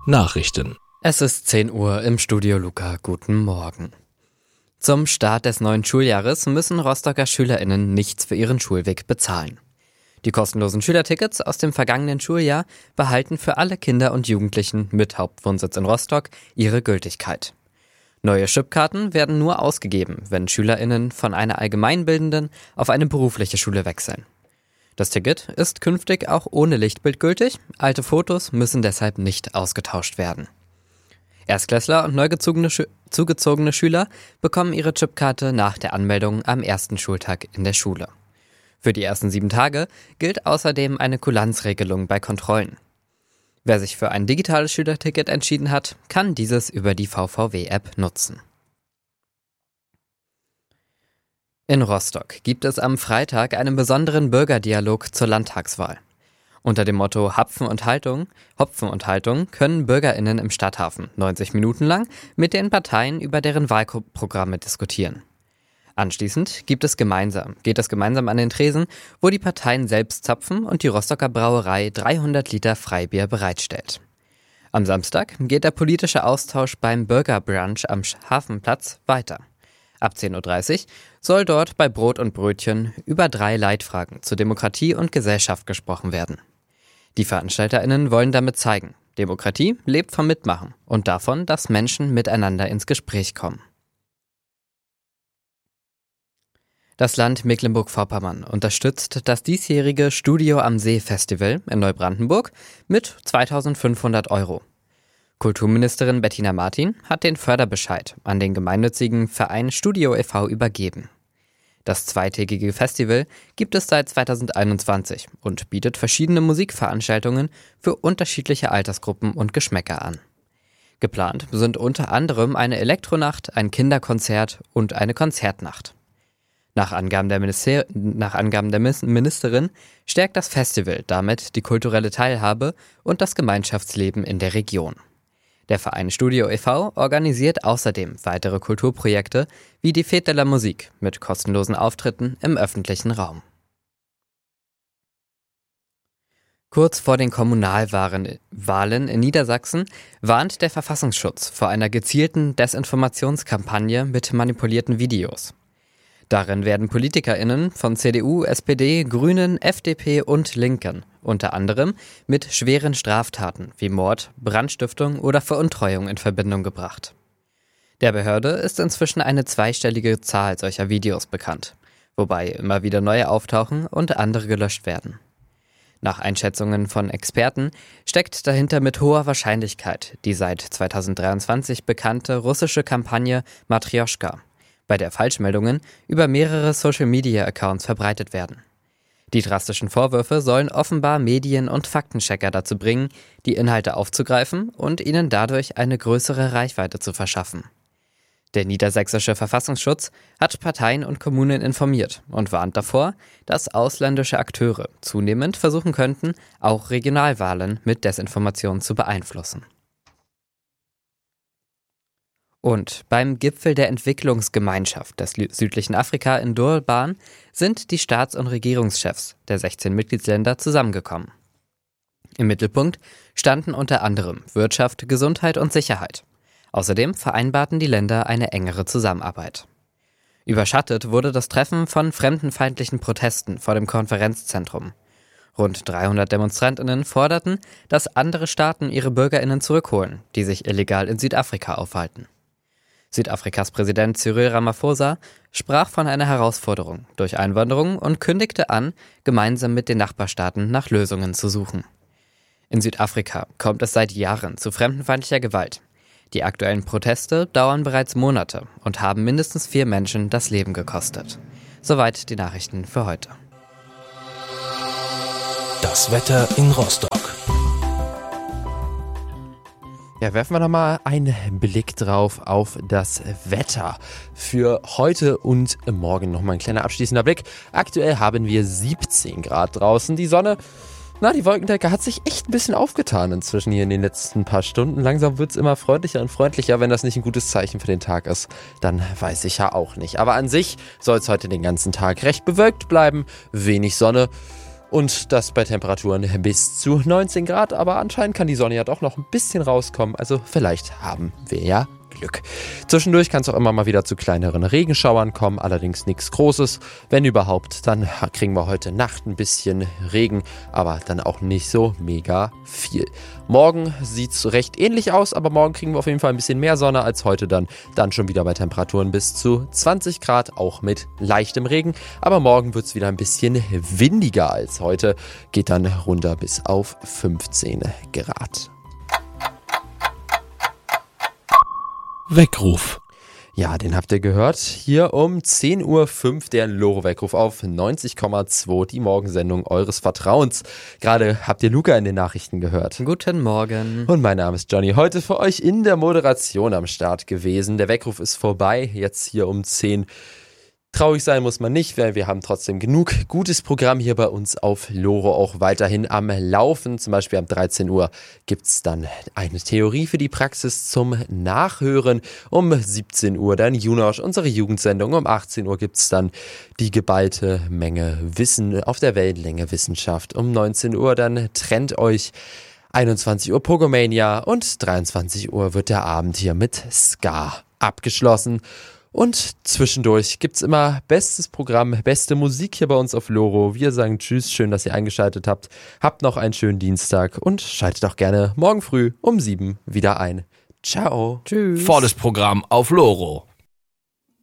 Nachrichten. Es ist 10 Uhr im Studio Luca. Guten Morgen. Zum Start des neuen Schuljahres müssen Rostocker SchülerInnen nichts für ihren Schulweg bezahlen. Die kostenlosen Schülertickets aus dem vergangenen Schuljahr behalten für alle Kinder und Jugendlichen mit Hauptwohnsitz in Rostock ihre Gültigkeit. Neue Chipkarten werden nur ausgegeben, wenn SchülerInnen von einer allgemeinbildenden auf eine berufliche Schule wechseln. Das Ticket ist künftig auch ohne Lichtbild gültig, alte Fotos müssen deshalb nicht ausgetauscht werden. Erstklässler und neu zugezogene Schüler bekommen ihre Chipkarte nach der Anmeldung am ersten Schultag in der Schule. Für die ersten 7 Tage gilt außerdem eine Kulanzregelung bei Kontrollen. Wer sich für ein digitales Schülerticket entschieden hat, kann dieses über die VVW-App nutzen. In Rostock gibt es am Freitag einen besonderen Bürgerdialog zur Landtagswahl. Unter dem Motto Hopfen und Haltung können BürgerInnen im Stadthafen 90 Minuten lang mit den Parteien über deren Wahlprogramme diskutieren. Anschließend geht es gemeinsam an den Tresen, wo die Parteien selbst zapfen und die Rostocker Brauerei 300 Liter Freibier bereitstellt. Am Samstag geht der politische Austausch beim Bürgerbrunch am Hafenplatz weiter. Ab 10.30 Uhr soll dort bei Brot und Brötchen über 3 Leitfragen zur Demokratie und Gesellschaft gesprochen werden. Die VeranstalterInnen wollen damit zeigen, Demokratie lebt vom Mitmachen und davon, dass Menschen miteinander ins Gespräch kommen. Das Land Mecklenburg-Vorpommern unterstützt das diesjährige Studio am See Festival in Neubrandenburg mit 2.500 €. Kulturministerin Bettina Martin hat den Förderbescheid an den gemeinnützigen Verein Studio e.V. übergeben. Das zweitägige Festival gibt es seit 2021 und bietet verschiedene Musikveranstaltungen für unterschiedliche Altersgruppen und Geschmäcker an. Geplant sind unter anderem eine Elektronacht, ein Kinderkonzert und eine Konzertnacht. Nach Angaben der Ministerin stärkt das Festival damit die kulturelle Teilhabe und das Gemeinschaftsleben in der Region. Der Verein Studio e.V. organisiert außerdem weitere Kulturprojekte wie die Fête de la Musique mit kostenlosen Auftritten im öffentlichen Raum. Kurz vor den Kommunalwahlen in Niedersachsen warnt der Verfassungsschutz vor einer gezielten Desinformationskampagne mit manipulierten Videos. Darin werden PolitikerInnen von CDU, SPD, Grünen, FDP und Linken unter anderem mit schweren Straftaten wie Mord, Brandstiftung oder Veruntreuung in Verbindung gebracht. Der Behörde ist inzwischen eine zweistellige Zahl solcher Videos bekannt, wobei immer wieder neue auftauchen und andere gelöscht werden. Nach Einschätzungen von Experten steckt dahinter mit hoher Wahrscheinlichkeit die seit 2023 bekannte russische Kampagne Matrjoschka, bei der Falschmeldungen über mehrere Social-Media-Accounts verbreitet werden. Die drastischen Vorwürfe sollen offenbar Medien und Faktenchecker dazu bringen, die Inhalte aufzugreifen und ihnen dadurch eine größere Reichweite zu verschaffen. Der niedersächsische Verfassungsschutz hat Parteien und Kommunen informiert und warnt davor, dass ausländische Akteure zunehmend versuchen könnten, auch Regionalwahlen mit Desinformation zu beeinflussen. Und beim Gipfel der Entwicklungsgemeinschaft des südlichen Afrika in Durban sind die Staats- und Regierungschefs der 16 Mitgliedsländer zusammengekommen. Im Mittelpunkt standen unter anderem Wirtschaft, Gesundheit und Sicherheit. Außerdem vereinbarten die Länder eine engere Zusammenarbeit. Überschattet wurde das Treffen von fremdenfeindlichen Protesten vor dem Konferenzzentrum. Rund 300 DemonstrantInnen forderten, dass andere Staaten ihre BürgerInnen zurückholen, die sich illegal in Südafrika aufhalten. Südafrikas Präsident Cyril Ramaphosa sprach von einer Herausforderung durch Einwanderung und kündigte an, gemeinsam mit den Nachbarstaaten nach Lösungen zu suchen. In Südafrika kommt es seit Jahren zu fremdenfeindlicher Gewalt. Die aktuellen Proteste dauern bereits Monate und haben mindestens 4 Menschen das Leben gekostet. Soweit die Nachrichten für heute. Das Wetter in Rostock. Ja, werfen wir nochmal einen Blick drauf auf das Wetter für heute und morgen. Nochmal ein kleiner abschließender Blick. Aktuell haben wir 17 Grad draußen. Die Sonne, die Wolkendecke hat sich echt ein bisschen aufgetan inzwischen hier in den letzten paar Stunden. Langsam wird es immer freundlicher und freundlicher. Wenn das nicht ein gutes Zeichen für den Tag ist, dann weiß ich ja auch nicht. Aber an sich soll es heute den ganzen Tag recht bewölkt bleiben. Wenig Sonne. Und das bei Temperaturen bis zu 19 Grad. Aber anscheinend kann die Sonne ja doch noch ein bisschen rauskommen. Also vielleicht haben wir ja Glück. Zwischendurch kann es auch immer mal wieder zu kleineren Regenschauern kommen, allerdings nichts Großes. Wenn überhaupt, dann kriegen wir heute Nacht ein bisschen Regen, aber dann auch nicht so mega viel. Morgen sieht es recht ähnlich aus, aber morgen kriegen wir auf jeden Fall ein bisschen mehr Sonne als heute dann schon wieder bei Temperaturen bis zu 20 Grad, auch mit leichtem Regen. Aber morgen wird es wieder ein bisschen windiger als heute, geht dann runter bis auf 15 Grad. Weckruf. Ja, den habt ihr gehört. Hier um 10.05 Uhr der Loro-Weckruf auf 90,2, die Morgensendung eures Vertrauens. Gerade habt ihr Luca in den Nachrichten gehört. Guten Morgen. Und mein Name ist Johnny, heute für euch in der Moderation am Start gewesen. Der Weckruf ist vorbei, jetzt hier um 10 Uhr. Traurig sein muss man nicht, weil wir haben trotzdem genug gutes Programm hier bei uns auf Loro auch weiterhin am Laufen. Zum Beispiel um 13 Uhr gibt es dann eine Theorie für die Praxis zum Nachhören. Um 17 Uhr dann Junosch, unsere Jugendsendung. Um 18 Uhr gibt es dann die geballte Menge Wissen auf der Wellenlänge Wissenschaft. Um 19 Uhr dann trennt euch 21 Uhr Pogomania und 23 Uhr wird der Abend hier mit Ska abgeschlossen. Und zwischendurch gibt's immer bestes Programm, beste Musik hier bei uns auf Loro. Wir sagen Tschüss, schön, dass ihr eingeschaltet habt. Habt noch einen schönen Dienstag und schaltet auch gerne morgen früh um 7 wieder ein. Ciao. Tschüss. Volles Programm auf Loro.